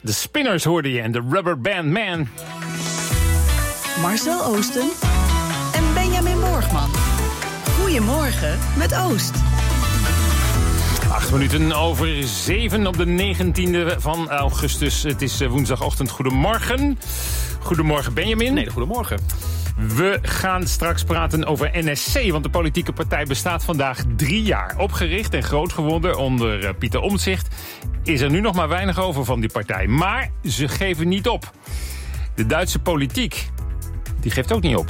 De Spinners hoorde je en de Rubber Band Man. Marcel Oosten en Benjamin Borgman. Goedemorgen met Oost. 8 minuten over 7 op de 19e van augustus. Het is woensdagochtend. Goedemorgen. Goedemorgen Benjamin. Nee, goedemorgen. We gaan straks praten over NSC, want de politieke partij bestaat vandaag 3 jaar. Opgericht en groot geworden onder Pieter Omtzigt. Is er nu nog maar weinig over van die partij. Maar ze geven niet op. De Duitse politiek, die geeft ook niet op.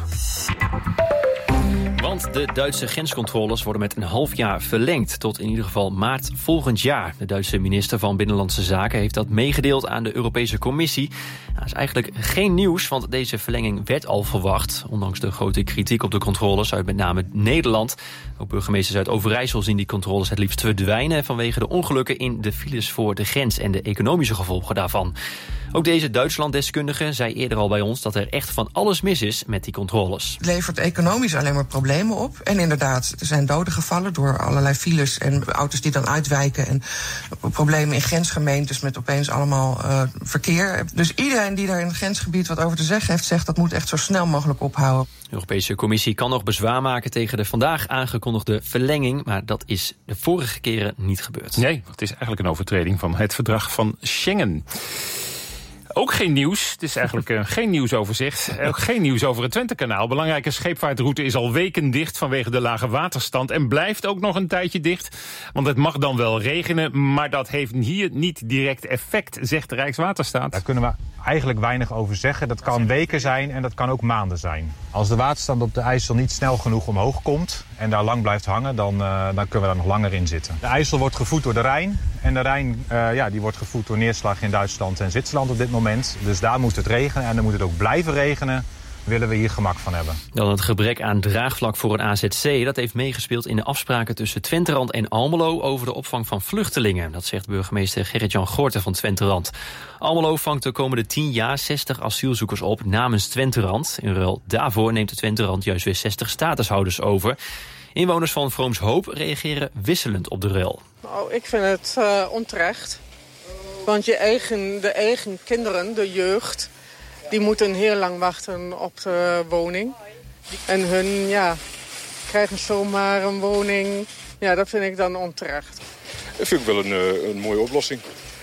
Want de Duitse grenscontroles worden met een half jaar verlengd. Tot in ieder geval maart volgend jaar. De Duitse minister van Binnenlandse Zaken heeft dat meegedeeld aan de Europese Commissie. Dat is eigenlijk geen nieuws, want deze verlenging werd al verwacht. Ondanks de grote kritiek op de controles uit met name Nederland. Ook burgemeesters uit Overijssel zien die controles het liefst verdwijnen vanwege de ongelukken in de files voor de grens en de economische gevolgen daarvan. Ook deze Duitsland-deskundige zei eerder al bij ons dat er echt van alles mis is met die controles. Het levert economisch alleen maar problemen op. En inderdaad, er zijn doden gevallen door allerlei files en auto's die dan uitwijken. En problemen in grensgemeentes met opeens allemaal verkeer. Dus iedereen die daar in het grensgebied wat over te zeggen heeft, zegt dat moet echt zo snel mogelijk ophouden. De Europese Commissie kan nog bezwaar maken tegen de vandaag aangekondigde verlenging. Maar dat is de vorige keren niet gebeurd. Nee, het is eigenlijk een overtreding van het verdrag van Schengen. Ook geen nieuws. Het is eigenlijk geen nieuwsoverzicht. Ook geen nieuws over het Twentekanaal. Belangrijke scheepvaartroute is al weken dicht vanwege de lage waterstand. En blijft ook nog een tijdje dicht. Want het mag dan wel regenen, maar dat heeft hier niet direct effect, zegt de Rijkswaterstaat. Daar kunnen we eigenlijk weinig over zeggen. Dat kan weken zijn en dat kan ook maanden zijn. Als de waterstand op de IJssel niet snel genoeg omhoog komt en daar lang blijft hangen, dan kunnen we daar nog langer in zitten. De IJssel wordt gevoed door de Rijn. En de Rijn die wordt gevoed door neerslag in Duitsland en Zwitserland op dit moment. Dus daar moet het regenen en dan moet het ook blijven regenen. Willen we hier gemak van hebben. Dan het gebrek aan draagvlak voor een AZC. Dat heeft meegespeeld in de afspraken tussen Twenterand en Almelo over de opvang van vluchtelingen. Dat zegt burgemeester Gerrit-Jan Gorten van Twenterand. Almelo vangt de komende 10 jaar 60 asielzoekers op namens Twenterand. In ruil daarvoor neemt de Twenterand juist weer 60 statushouders over. Inwoners van Vroomshoop reageren wisselend op de ruil. Nou, ik vind het onterecht. Want de eigen kinderen, de jeugd, die moeten heel lang wachten op de woning. En hun krijgen zomaar een woning. Ja, dat vind ik dan onterecht. Dat vind ik wel een mooie oplossing.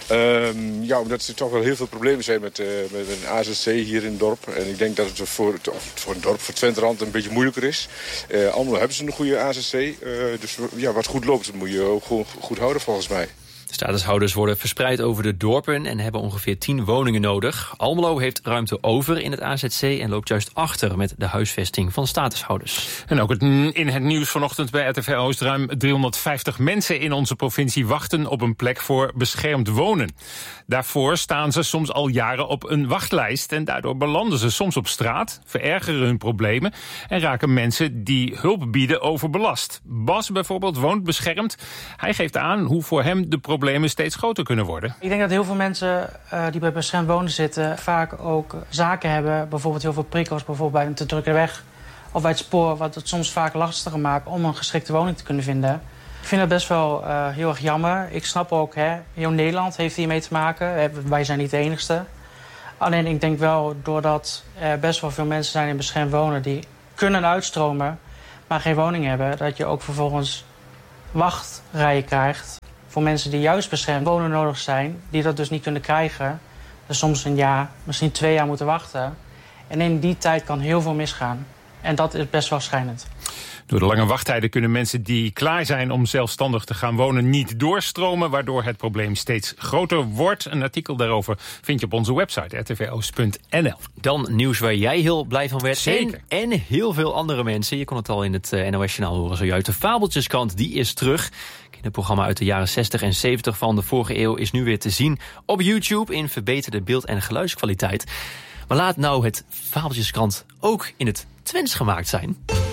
Omdat er toch wel heel veel problemen zijn met een AZC hier in het dorp. En ik denk dat het voor een dorp, voor Twenterand, een beetje moeilijker is. Allemaal hebben ze een goede AZC. Dus wat goed loopt, dat moet je ook gewoon goed houden volgens mij. De statushouders worden verspreid over de dorpen en hebben ongeveer 10 woningen nodig. Almelo heeft ruimte over in het AZC en loopt juist achter met de huisvesting van statushouders. En ook in het nieuws vanochtend bij RTV Oost. Ruim 350 mensen in onze provincie wachten op een plek voor beschermd wonen. Daarvoor staan ze soms al jaren op een wachtlijst en daardoor belanden ze soms op straat, verergeren hun problemen en raken mensen die hulp bieden overbelast. Bas bijvoorbeeld woont beschermd. Hij geeft aan hoe voor hem de problemen steeds groter kunnen worden. Ik denk dat heel veel mensen die bij beschermd wonen zitten vaak ook zaken hebben. Bijvoorbeeld heel veel prikkels, bijvoorbeeld bij een te drukke weg of bij het spoor, wat het soms vaak lastiger maakt om een geschikte woning te kunnen vinden. Ik vind dat best wel heel erg jammer. Ik snap ook, heel Nederland heeft hiermee te maken. Wij zijn niet de enigste. Alleen ik denk wel, doordat er best wel veel mensen zijn in beschermd wonen die kunnen uitstromen, maar geen woning hebben, dat je ook vervolgens wachtrijen krijgt voor mensen die juist beschermd wonen nodig zijn, die dat dus niet kunnen krijgen. Dus soms een jaar, misschien 2 jaar moeten wachten. En in die tijd kan heel veel misgaan. En dat is best wel schrijnend. Door de lange wachttijden kunnen mensen die klaar zijn om zelfstandig te gaan wonen niet doorstromen, waardoor het probleem steeds groter wordt. Een artikel daarover vind je op onze website rtvoost.nl. Dan nieuws waar jij heel blij van werd. Zeker. En heel veel andere mensen. Je kon het al in het NOS-journaal horen zojuist. De Fabeltjeskrant, die is terug. Het programma uit de jaren 60 en 70 van de vorige eeuw is nu weer te zien op YouTube in verbeterde beeld- en geluidskwaliteit. Maar laat nou het Fabeltjeskrant ook in het Twents gemaakt zijn.